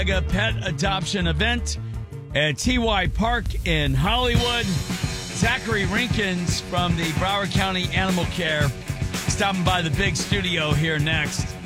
mega pet adoption event at TY Park in Hollywood. Zachary Rinkins from the Broward County Animal Care stopping by the big studio here next.